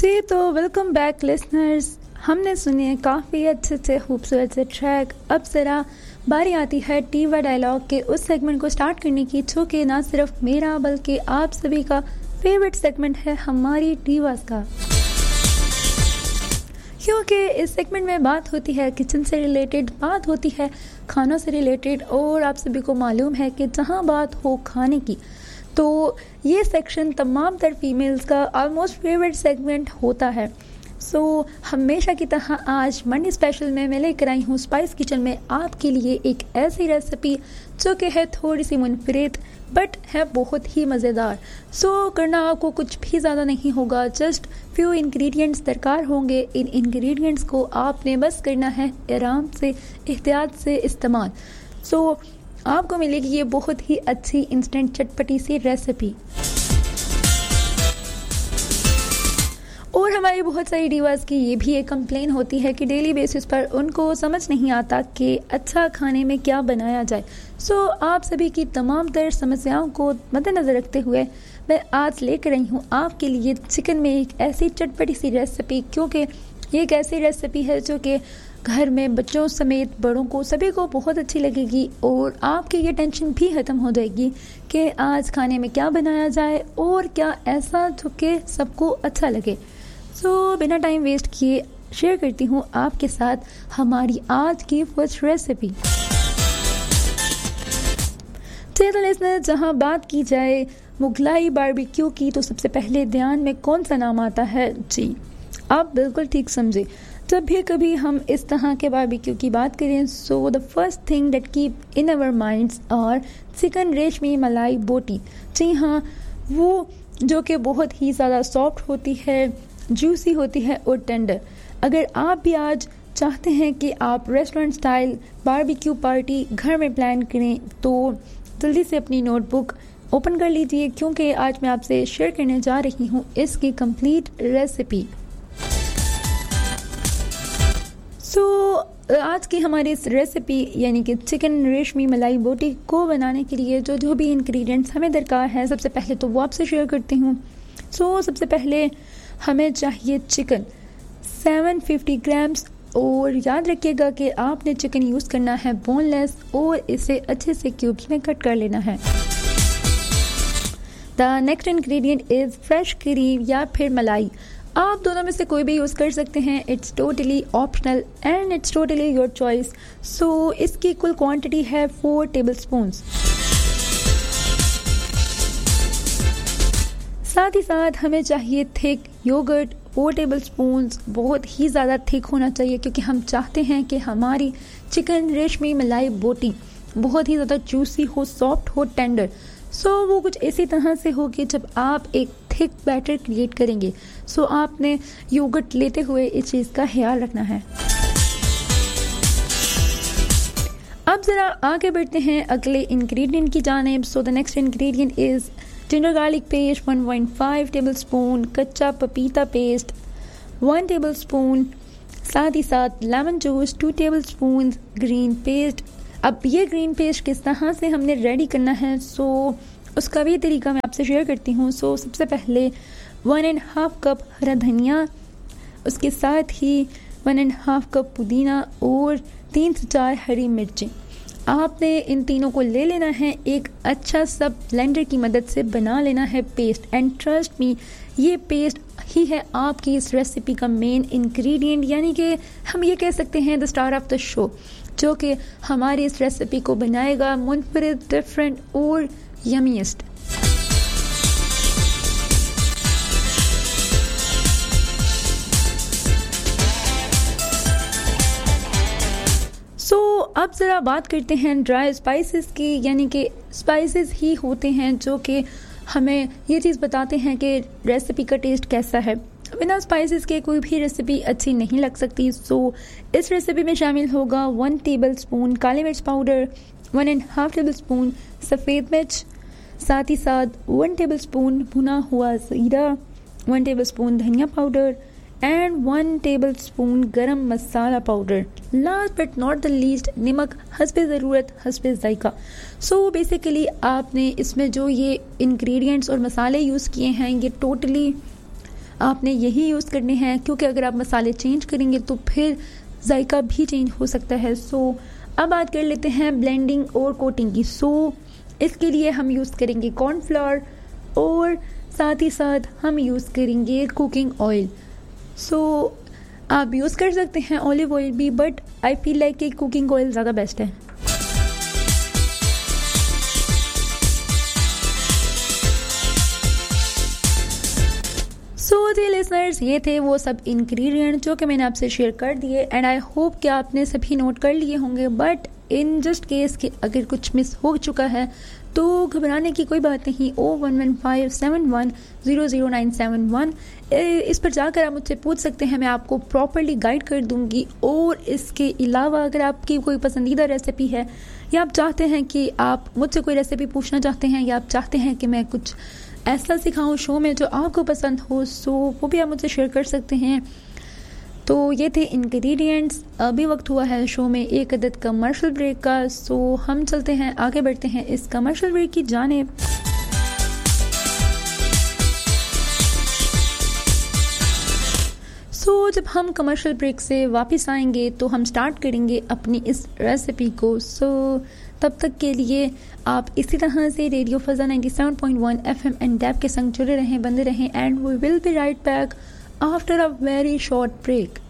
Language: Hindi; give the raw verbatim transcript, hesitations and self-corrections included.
जी तो वेलकम बैक लिसनर्स। हमने सुने काफ़ी अच्छे से खूबसूरत से ट्रैक। अब ज़रा बारी आती है टीवा डायलॉग के उस सेगमेंट को स्टार्ट करने की जो कि ना सिर्फ मेरा बल्कि आप सभी का फेवरेट सेगमेंट है हमारी टीवास का, क्योंकि इस सेगमेंट में बात होती है किचन से रिलेटेड, बात होती है खानों से रिलेटेड। और आप सभी को मालूम है कि जहाँ बात हो खाने की तो ये सेक्शन तमाम तर फीमेल्स का ऑलमोस्ट फेवरेट सेगमेंट होता है। सो so, हमेशा की तरह आज मंडे स्पेशल में मैं लेकर आई हूँ स्पाइस किचन में आपके लिए एक ऐसी रेसिपी जो कि है थोड़ी सी मुनफरिद बट है बहुत ही मज़ेदार। सो so, करना आपको कुछ भी ज़्यादा नहीं होगा, जस्ट फ्यू इंग्रेडिएंट्स दरकार होंगे। इन इंग्रेडिएंट्स को आपने बस करना है आराम से एहतियात से इस्तेमाल। सो so, आपको मिलेगी ये बहुत ही अच्छी इंस्टेंट चटपटी सी रेसिपी। और हमारी बहुत सारी डिवास की ये भी एक कंप्लेन होती है कि डेली बेसिस पर उनको समझ नहीं आता कि अच्छा खाने में क्या बनाया जाए। सो so, आप सभी की तमाम तर समस्याओं को मद्देनज़र रखते हुए मैं आज लेकर आई हूँ आपके लिए चिकन में एक ऐसी चटपटी सी रेसिपी, क्योंकि ये एक ऐसी रेसिपी है जो कि घर में बच्चों समेत बड़ों को सभी को बहुत अच्छी लगेगी और आपकी ये टेंशन भी ख़त्म हो जाएगी कि आज खाने में क्या बनाया जाए और क्या ऐसा जो कि सबको अच्छा लगे। सो so, बिना टाइम वेस्ट किए शेयर करती हूँ आपके साथ हमारी आज की फर्स्ट रेसिपी। चलो लिसनर, जहाँ बात की जाए मुगलाई बारबेक्यू की तो सबसे पहले ध्यान में कौन सा नाम आता है? जी आप बिल्कुल ठीक समझे। जब भी कभी हम इस तरह के बारबेक्यू की बात करें so the first thing that keep in our minds और चिकन रेशमी मलाई बोटी। जी हाँ, वो जो कि बहुत ही ज़्यादा सॉफ्ट होती है, जूसी होती है और टेंडर। अगर आप भी आज चाहते हैं कि आप रेस्टोरेंट स्टाइल बारबेक्यू पार्टी घर में प्लान करें तो जल्दी से अपनी नोटबुक ओपन कर लीजिए, क्योंकि आज मैं आपसे शेयर करने जा रही हूँ इसकी कंप्लीट रेसिपी। सो so, आज की हमारी इस रेसिपी यानी कि चिकन रेशमी मलाई बोटी को बनाने के लिए जो जो भी इंग्रेडिएंट्स हमें दरकार है सबसे पहले तो वो आपसे शेयर करती हूँ। सो so, सबसे पहले हमें चाहिए चिकन सात सौ पचास ग्राम्स, और याद रखिएगा कि आपने चिकन यूज़ करना है बोनलेस और इसे अच्छे से क्यूब्स में कट कर लेना है। The next ingredient is fresh cream या फिर मलाई। आप दोनों में से कोई भी यूज़ कर सकते हैं, it's totally optional and it's totally your choice. सो इसकी कुल क्वांटिटी है फोर टेबल स्पून्स। साथ ही साथ हमें चाहिए thick yogurt four table spoons. बहुत ही ज़्यादा थिक होना चाहिए क्योंकि हम चाहते हैं कि हमारी चिकन रेशमी मलाई बोटी बहुत ही ज़्यादा जूसी हो, सॉफ्ट हो, टेंडर। सो so, वो कुछ इसी तरह से हो कि जब आप एक थिक बैटर क्रिएट करेंगे सो so, आपने योगर्ट लेते हुए इस चीज़ का ख्याल रखना है। अब ज़रा आगे बढ़ते हैं अगले इंग्रेडिएंट की जानिब। So the next ingredient is ginger garlic paste one point five table spoon, कच्चा पपीता पेस्ट वन टेबल स्पून, साथ ही साथ lemon juice to table spoon, green pest. अब ये ग्रीन पेस्ट किस तरह से हमने रेडी करना है सो उसका भी तरीका मैं आपसे शेयर करती हूँ। सो सबसे पहले वन एंड हाफ कप हरा धनिया, उसके साथ ही वन एंड हाफ कप पुदीना और तीन से चार हरी मिर्चें। आपने इन तीनों को ले लेना है, एक अच्छा सा ब्लेंडर की मदद से बना लेना है पेस्ट। एंड ट्रस्ट मी, ये पेस्ट ही है आपकी इस रेसिपी का मेन इंग्रेडिएंट, यानी कि हम ये कह सकते हैं the star of the show, जो कि हमारी इस रेसिपी को बनाएगा मुनफरिद, डिफरेंट और यमीएस्ट। सो so, अब ज़रा बात करते हैं ड्राई स्पाइसेस की, यानी कि स्पाइसेस ही होते हैं जो कि हमें ये चीज़ बताते हैं कि रेसिपी का टेस्ट कैसा है। बिना स्पाइसेस के कोई भी रेसिपी अच्छी नहीं लग सकती। सो so, इस रेसिपी में शामिल होगा वन टेबल स्पून काली मिर्च powder, one and half table spoon सफ़ेद मिर्च, साथ ही साथ वन टेबल स्पून भुना हुआ ज़ीरा, वन टेबल स्पून धनिया powder and one table spoon गरम मसाला powder. Last but not the least नमक हस्बे ज़रूरत हस्बे जायका। सो बेसिकली आपने इसमें जो ये इंग्रेडिएंट्स और मसाले यूज़ किए हैं ये टोटली आपने यही यूज़ करने हैं, क्योंकि अगर आप मसाले चेंज करेंगे तो फिर जायका भी चेंज हो सकता है। सो अब बात कर लेते हैं ब्लेंडिंग और कोटिंग की। सो इसके लिए हम यूज़ करेंगे कॉर्नफ्लोर और साथ ही साथ हम यूज़ करेंगे कुकिंग ऑयल। सो आप यूज़ कर सकते हैं ऑलिव ऑयल भी, बट आई फील लाइक कि कुकिंग ऑयल ज़्यादा बेस्ट है। सो दी लिसनर्स, ये थे वो सब इंग्रेडिएंट जो कि मैंने आपसे शेयर कर दिए एंड आई होप कि आपने सभी नोट कर लिए होंगे। बट इन जस्ट केस कि अगर कुछ मिस हो चुका है तो घबराने की कोई बात नहीं। ओ one one five seven one zero zero nine seven one इस पर जाकर आप मुझसे पूछ सकते हैं, मैं आपको प्रॉपर्ली गाइड कर दूंगी। और इसके अलावा अगर आपकी कोई पसंदीदा रेसिपी है या आप चाहते हैं कि आप मुझसे कोई रेसिपी पूछना चाहते हैं या आप चाहते हैं कि मैं कुछ ऐसा सिखाऊं शो में जो आपको पसंद हो, सो वो भी आप मुझसे शेयर कर सकते हैं। तो ये थे इंग्रेडिएंट्स। अभी वक्त हुआ है शो में एक अदद कमर्शियल ब्रेक का। सो हम चलते हैं, आगे बढ़ते हैं इस कमर्शियल ब्रेक की जानिब। सो जब हम कमर्शियल ब्रेक से वापस आएंगे तो हम स्टार्ट करेंगे अपनी इस रेसिपी को। सो तब तक के लिए आप इसी तरह से radio फजा ninety seven point one FM and dab के संग जुड़े रहें, बंदे रहें and we will be right back after a very short break.